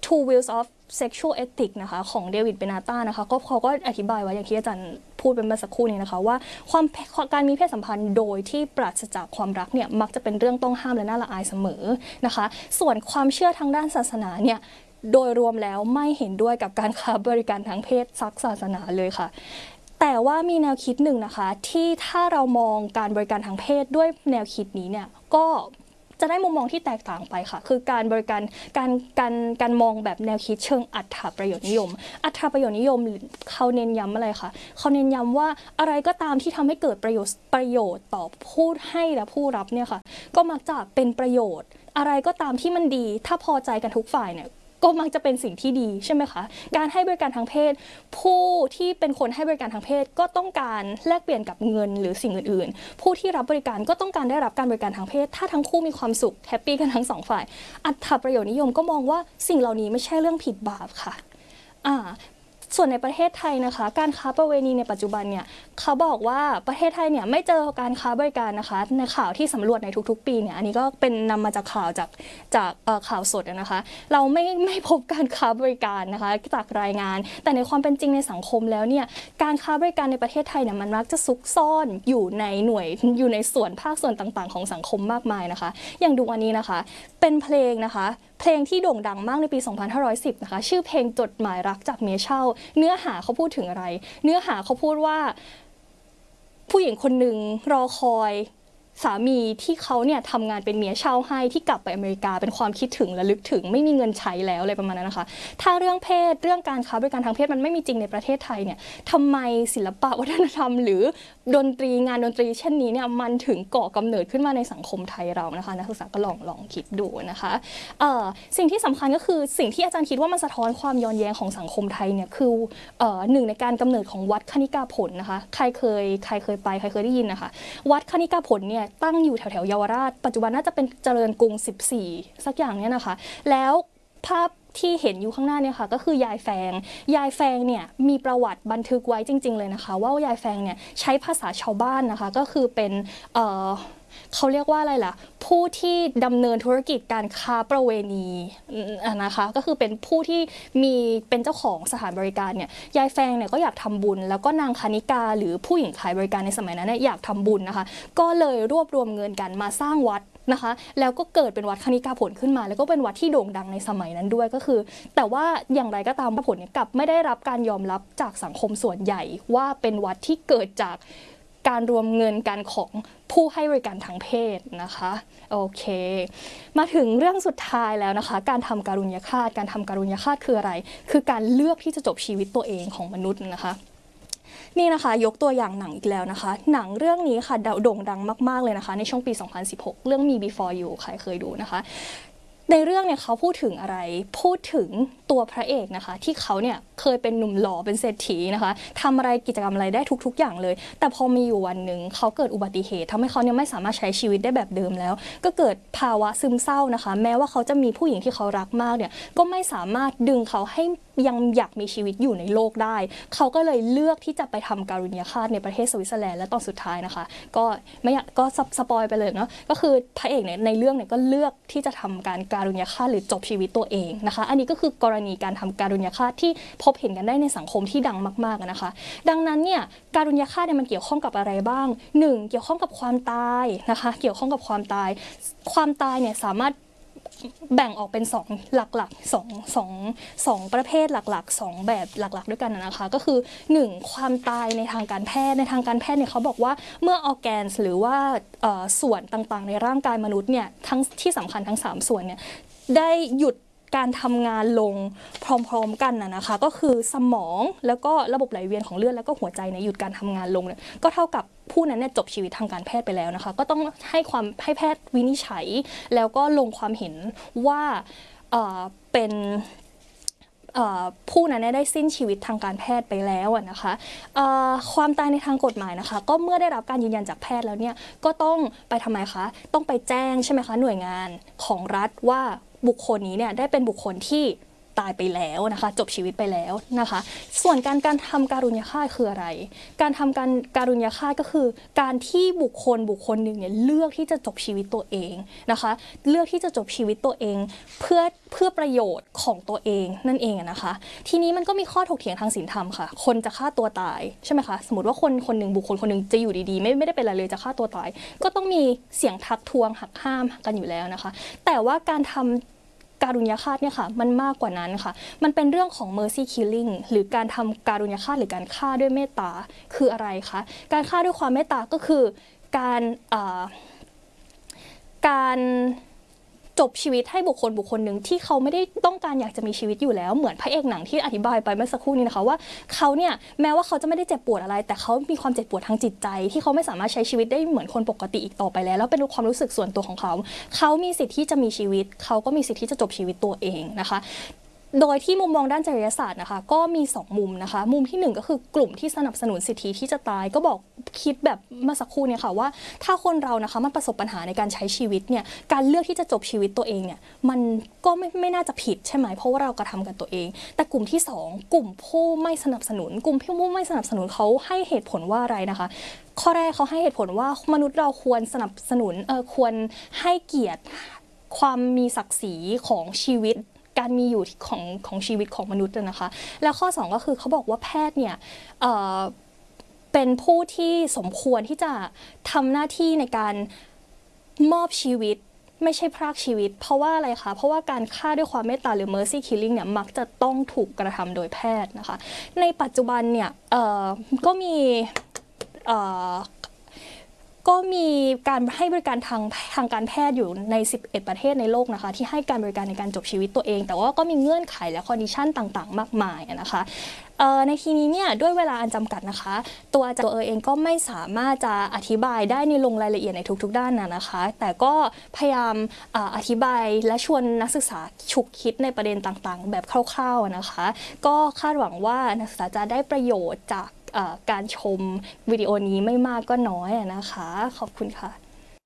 Two Wheels of Sexual Ethics นะคะของเดวิดเบนาต้านะคะเขาก็อธิบายไว้อย่างที่อาจารย์พูดเป็นเมื่อสักครู่นี้นะคะว่าการมีเพศสัมพันธ์โดยที่ปราศจากความรักเนี่ยมักจะเป็นเรื่องต้องห้ามและน่าละอายเสมอนะคะส่วนความเชื่อทางด้านศาสนาเนี่ยโดยรวมแล้วไม่เห็นด้วยกับการค้าบริการทางเพศซักศาสนาเลยค่ะแต่ว่ามีแนวคิดหนึ่งนะคะที่ถ้าเรามองการบริการทางเพศด้วยแนวคิดนี้เนี่ยก็จะได้มุมมองที่แตกต่างไปค่ะคือการบริการการมองแบบแนวคิดเชิงอัตถประโยชน์นิยมอัตถประโยชน์นิยมเขาเน้นย้ำอะไรคะเขาเน้นย้ำว่าอะไรก็ตามที่ทำให้เกิดประโยชน์ต่อผู้ให้และผู้รับเนี่ยค่ะก็มักจะเป็นประโยชน์อะไรก็ตามที่มันดีถ้าพอใจกันทุกฝ่ายเนี่ยก็มักจะเป็นสิ่งที่ดีใช่ไหมคะการให้บริการทางเพศผู้ที่เป็นคนให้บริการทางเพศก็ต้องการแลกเปลี่ยนกับเงินหรือสิ่งอื่นๆผู้ที่รับบริการก็ต้องการได้รับการบริการทางเพศถ้าทั้งคู่มีความสุขแฮปปี้กันทั้งสองฝ่ายอัตถประโยชน์นิยมก็มองว่าสิ่งเหล่านี้ไม่ใช่เรื่องผิดบาปค่ะส่วนในประเทศไทยนะคะการค้าประเวณีในปัจจุบันเนี่ยเขาบอกว่าประเทศไทยเนี่ยไม่เจอการค้าบริการนะคะในข่าวที่สำรวจในทุกๆปีเนี่ยอันนี้ก็เป็นนำมาจากข่าวจากข่าวสดนะคะเราไม่พบการค้าบริการนะคะจากรายงานแต่ในความเป็นจริงในสังคมแล้วเนี่ยการค้าบริการในประเทศไทยเนี่ยมันมักจะซุกซ่อนอยู่ในส่วนภาคส่วนต่างๆของสังคมมากมายนะคะอย่างดูอันนี้นะคะเป็นเพลงนะคะเพลงที่โด่งดังมากในปี 2510 นะคะชื่อเพลงจดหมายรักจากเมียเช่าเนื้อหาเขาพูดถึงอะไรเนื้อหาเขาพูดว่าผู้หญิงคนหนึ่งรอคอยสามีที่เขาเนี่ยทำงานเป็นเมียเช่าให้ที่กลับไปอเมริกาเป็นความคิดถึงระลึกถึงไม่มีเงินใช้แล้วอะไรประมาณนั้นนะคะถ้าเรื่องเพศเรื่องการค้าบริการทางเพศมันไม่มีจริงในประเทศไทยเนี่ยทำไมศิลปะวัฒนธรรมหรือดนตรีงานดนตรีเช่นนี้เนี่ยมันถึงก่อกำเนิดขึ้นมาในสังคมไทยเรานะคะนักศึกษาก็ลองคิดดูนะคะสิ่งที่สำคัญก็คือสิ่งที่อาจารย์คิดว่ามันสะท้อนความย้อนแย้งของสังคมไทยเนี่ยคือหนึ่งในการกำเนิดของวัดคณิกาผลนะคะใครเคยไปใครเคยได้ยินนะคะวัดคณิกาผลเนี่ยตั้งอยู่แถวเยาวราชปัจจุบันน่าจะเป็นเจริญกรุง14สักอย่างเนี่ยนะคะแล้วภาพที่เห็นอยู่ข้างหน้าเนี่ยค่ะก็คือยายแฟงเนี่ยมีประวัติบันทึกไว้จริงๆเลยนะคะว่ายายแฟงเนี่ยใช้ภาษาชาวบ้านนะคะก็คือเป็นเขาเรียกว่าอะไรล่ะผู้ที่ดำเนินธุรกิจการค้าประเวณีนะคะก็คือเป็นผู้ที่เป็นเจ้าของสถานบริการเนี่ยยายแฟงเนี่ยก็อยากทำบุญแล้วก็นางคณิกาหรือผู้หญิงขายบริการในสมัยนั้นเนี่ยอยากทำบุญนะคะก็เลยรวบรวมเงินกันมาสร้างวัดนะคะแล้วก็เกิดเป็นวัดคณิกาผลขึ้นมาแล้วก็เป็นวัดที่โด่งดังในสมัยนั้นด้วยก็คือแต่ว่าอย่างไรก็ตามผลเนี่ยกลับไม่ได้รับการยอมรับจากสังคมส่วนใหญ่ว่าเป็นวัดที่เกิดจากการรวมเงินกันของผู้ให้บริการทางเพศนะคะโอเคมาถึงเรื่องสุดท้ายแล้วนะคะการทำการุญยฆาตคืออะไรคือการเลือกที่จะจบชีวิตตัวเองของมนุษย์นะคะนี่นะคะยกตัวอย่างหนังอีกแล้วนะคะหนังเรื่องนี้ค่ะโด่งดังมากๆเลยนะคะในช่วงปี 2016 เรื่อง Me Before You ใครเคยดูนะคะในเรื่องเนี่ยเขาพูดถึงอะไรพูดถึงตัวพระเอกนะคะที่เขาเนี่ยเคยเป็นหนุ่มหล่อเป็นเศรษฐีนะคะทำอะไรกิจกรรมอะไรได้ทุกอย่างเลยแต่พอมีอยู่วันหนึ่งเขาเกิดอุบัติเหตุทำให้เขาเนี่ยไม่สามารถใช้ชีวิตได้แบบเดิมแล้วก็เกิดภาวะซึมเศร้านะคะแม้ว่าเขาจะมีผู้หญิงที่เขารักมากเนี่ยก็ไม่สามารถดึงเขาให้ยังอยากมีชีวิตอยู่ในโลกได้เขาก็เลยเลือกที่จะไปทำการุญยฆาตในประเทศสวิตเซอร์แลนด์และตอนสุดท้ายนะคะก็ไม่อยากก็สปอยไปเลยเนาะก็คือพระเอกเนี่ยในเรื่องเนี่ยก็เลือกที่จะทำการุญยฆาตหรือจบชีวิตตัวเองนะคะอันนี้ก็คือกรณีการทำการุญยฆาตที่พบเห็นกันได้ในสังคมที่ดังมากๆนะคะดังนั้นเนี่ยการุญยฆาตเนี่ยมันเกี่ยวข้องกับอะไรบ้าง1เกี่ยวข้องกับความตายนะคะเกี่ยวข้องกับความตายเนี่ยสามารถแบ่งออกเป็น2หลักๆ2ประเภทหลักๆ2แบบหลักๆด้วยกันนะคะก็คือ1ความตายในทางการแพทย์เนี่ยเขาบอกว่าเมื่อออร์แกนหรือว่าส่วนต่างๆในร่างกายมนุษย์เนี่ยทั้งที่สำคัญทั้ง3ส่วนเนี่ยได้หยุดการทำงานลงพร้อมๆกันนะคะก็คือสมองแล้วก็ระบบไหลเวียนของเลือดแล้วก็หัวใจเนี่ยหยุดการทำงานลงเนี่ยก็เท่ากับผู้นั้นเนี่ยจบชีวิตทางการแพทย์ไปแล้วนะคะก็ต้องให้แพทย์วินิจฉัยแล้วก็ลงความเห็นว่าเป็นผู้นั้นได้สิ้นชีวิตทางการแพทย์ไปแล้วนะคะความตายในทางกฎหมายนะคะก็เมื่อได้รับการยืนยันจากแพทย์แล้วเนี่ยก็ต้องไปทำไมคะต้องไปแจ้งใช่ไหมคะหน่วยงานของรัฐว่าบุคคลนี้เนี่ยได้เป็นบุคคลที่ตายไปแล้วนะคะจบชีวิตไปแล้วนะคะส่วนการทำการุญยฆาตคืออะไรการทำการุญยฆาตก็คือการที่บุคคลหนึ่งเนี่ยเลือกที่จะจบชีวิตตัวเองนะคะเลือกที่จะจบชีวิตตัวเองเพื่อประโยชน์ของตัวเองนั่นเองนะคะทีนี้มันก็มีข้อถกเถียงทางศีลธรรมค่ะคนจะฆ่าตัวตายใช่ไหมคะสมมติว่าคนหนึ่งบุคคลคนหนึ่งจะอยู่ดีๆไม่ได้เป็นอะไรเลยจะฆ่าตัวตายก็ต้องมีเสียงทักท้วงหักห้ามกันอยู่แล้วนะคะแต่ว่าการทำการุญยฆาตเนี่ยค่ะมันมากกว่านั้นค่ะมันเป็นเรื่องของ mercy killing หรือการทำการุญยฆาตหรือการฆ่าด้วยเมตตาคืออะไรคะการฆ่าด้วยความเมตตาก็คือการจบชีวิตให้บุคคลหนึ่งที่เขาไม่ได้ต้องการอยากจะมีชีวิตอยู่แล้วเหมือนพระเอกหนังที่อธิบายไปเมื่อสักครู่นี้นะคะว่าเขาเนี่ยแม้ว่าเขาจะไม่ได้เจ็บปวดอะไรแต่เขามีความเจ็บปวดทางจิตใจที่เขาไม่สามารถใช้ชีวิตได้เหมือนคนปกติอีกต่อไปแล้วเป็นความรู้สึกส่วนตัวของเขามีสิทธิ์ที่จะมีชีวิตเขาก็มีสิทธิ์ที่จะจบชีวิตตัวเองนะคะโดยที่มุมมองด้านจริยศาสตร์นะคะก็มี2มุมนะคะมุมที่1ก็คือกลุ่มที่สนับสนุนสิทธิที่จะตายก็บอกคิดแบบเมื่อสักครู่เนี่ยค่ะว่าถ้าคนเรานะคะมันประสบปัญหาในการใช้ชีวิตเนี่ยการเลือกที่จะจบชีวิตตัวเองเนี่ยมันก็ไม่น่าจะผิดใช่ไหมเพราะว่าเรากระทำกันตัวเองแต่กลุ่มที่2กลุ่มผู้ไม่สนับสนุนกลุ่มผู้ไม่สนับสนุนเขาให้เหตุผลว่าอะไรนะคะข้อแรกเขาให้เหตุผลว่ามนุษย์เราควรสนับสนุนควรให้เกียรติความมีศักดิ์ศรีของชีวิตการมีอยู่ของชีวิตของมนุษย์นะคะแล้วข้อ2ก็คือเขาบอกว่าแพทย์เนี่ยเป็นผู้ที่สมควรที่จะทำหน้าที่ในการมอบชีวิตไม่ใช่พรากชีวิตเพราะว่าอะไรคะเพราะว่าการฆ่าด้วยความเมตตาหรือ mercy killing เนี่ยมักจะต้องถูกกระทำโดยแพทย์นะคะในปัจจุบันเนี่ยก็มีการให้บริการทางการแพทย์อยู่ใน11ประเทศในโลกนะคะที่ให้การบริการในการจบชีวิตตัวเองแต่ว่าก็มีเงื่อนไขและคอนดิชันต่างๆมากมายนะคะในทีนี้เนี่ยด้วยเวลาอันจำกัดนะคะตัวเองก็ไม่สามารถจะอธิบายได้ในลงรายละเอียดในทุกๆด้านนะคะแต่ก็พยายามอธิบายและชวนนักศึกษาฉุกคิดในประเด็นต่างๆแบบคร่าวๆนะคะก็คาดหวังว่านักศึกษาจะได้ประโยชน์จากการชมวิดีโอนี้ไม่มากก็น้อยนะคะขอบคุณค่ะ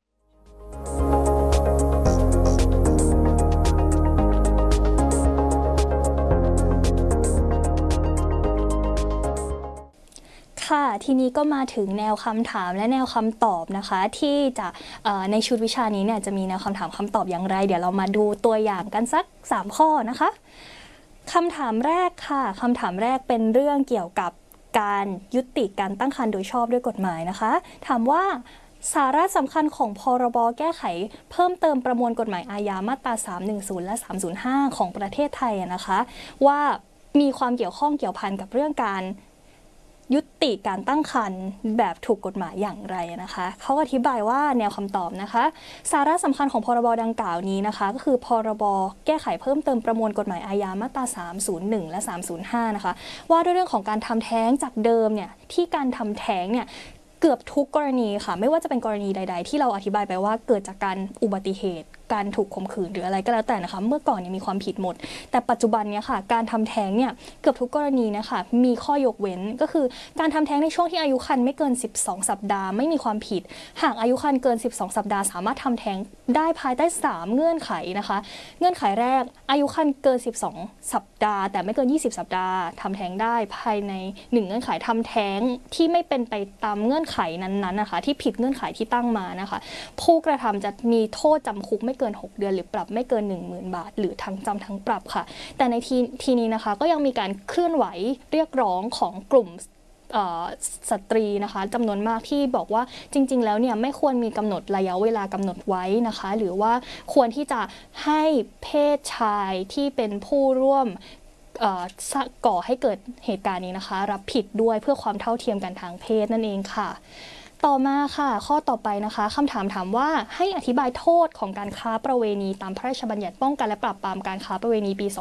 ค่ะทีนี้ก็มาถึงแนวคำถามและแนวคำตอบนะคะที่จะในชุดวิชานี้เนี่ยจะมีแนวคำถามคำตอบอย่างไรเดี๋ยวเรามาดูตัวอย่างกันสัก3ข้อนะคะคำถามแรกค่ะคำถามแรกเป็นเรื่องเกี่ยวกับการยุติการตั้งครรภ์โดยชอบด้วยกฎหมายนะคะถามว่าสาระสำคัญของพรบแก้ไขเพิ่มเติมประมวลกฎหมายอาญามาตรา310และ305ของประเทศไทยนะคะว่ามีความเกี่ยวข้องเกี่ยวพันกับเรื่องการยุติการตั้งครรภ์แบบถูกกฎหมายอย่างไรนะคะเขาอธิบายว่าแนวคำตอบนะคะสาระสำคัญของพรบดังกล่าวนี้นะคะก็คือพรบแก้ไขเพิ่มเติมประมวลกฎหมายอาญามาตรา301และ305นะคะว่าด้วยเรื่องของการทำแท้งจากเดิมเนี่ยที่การทำแท้งเนี่ยเกือบทุกกรณีค่ะไม่ว่าจะเป็นกรณีใดๆที่เราอธิบายไปว่าเกิดจากการอุบัติเหตุการถูกข่มขืนหรืออะไรก็แล้วแต่นะคะเมื่อก่อนเนี่ยมีความผิดหมดแต่ปัจจุบันเนี่ยค่ะการทำแท้งเนี่ยเกือบทุกกรณีนะคะมีข้อยกเว้นก็คือการทำแท้งในช่วงที่อายุครรภ์ไม่เกิน12สัปดาห์ไม่มีความผิดหากอายุครรภ์เกิน12สัปดาห์สามารถทำแท้งได้ภายใต้3เงื่อนไขนะคะเงื่อนไขแรกอายุครรภ์เกิน12สัปดาห์แต่ไม่เกิน20สัปดาห์ทำแท้งได้ภายใน1เงื่อนไขทำแท้งที่ไม่เป็นไปตามเงื่อนไขนั้นๆนะคะที่ผิดเงื่อนไขที่ตั้งมานะคะผู้กระทำจะมีโทษจำคุกไม่เกิน6 เดือนหรือปรับไม่เกิน 10,000 บาทหรือทั้งจำทั้งปรับค่ะแต่ในทีนี้นะคะก็ยังมีการเคลื่อนไหวเรียกร้องของกลุ่มสตรีนะคะจำนวนมากที่บอกว่าจริงๆแล้วเนี่ยไม่ควรมีกำหนดระยะเวลากำหนดไว้นะคะหรือว่าควรที่จะให้เพศชายที่เป็นผู้ร่วมก่อให้เกิดเหตุการณ์นี้นะคะรับผิดด้วยเพื่อความเท่าเทียมกันทางเพศนั่นเองค่ะต่อมาค่ะข้อต่อไปนะคะคำถามถามว่าให้อธิบายโทษของการค้าประเวณีตามพระราชบัญญัติป้องกันและปราบปรามการค้าประเวณีปี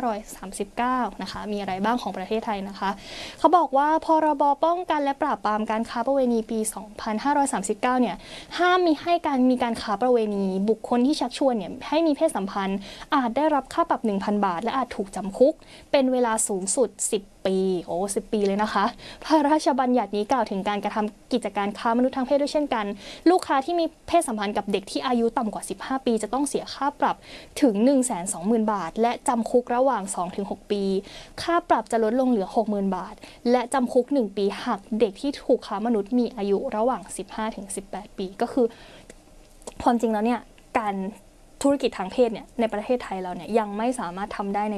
2539 นะคะมีอะไรบ้างของประเทศไทยนะคะเขาบอกว่าพรบป้องกันและปราบปรามการค้าประเวณีปี 2539 เนี่ยห้ามมีการค้าประเวณีบุคคลที่ชักชวนเนี่ยให้มีเพศสัมพันธ์อาจได้รับค่าปรับ 1,000 บาทและอาจถูกจำคุกเป็นเวลาสูงสุด10 ปี10 ปีเลยนะคะพระราชบัญญัตินี้กล่าวถึงการกระทำกิจการค้าค้ามนุษย์ทางเพศด้วยเช่นกันลูกค้าที่มีเพศสัมพันธ์กับเด็กที่อายุต่ำกว่า15ปีจะต้องเสียค่าปรับถึง 120,000 บาทและจำคุกระหว่าง 2-6 ปีค่าปรับจะลดลงเหลือ 60,000 บาทและจำคุก1ปีหากเด็กที่ถูกค้ามนุษย์มีอายุระหว่าง 15-18 ปีก็คือความจริงแล้วเนี่ยการธุรกิจทางเพศเนี่ยในประเทศไทยเราเนี่ยยังไม่สามารถทำได้ใน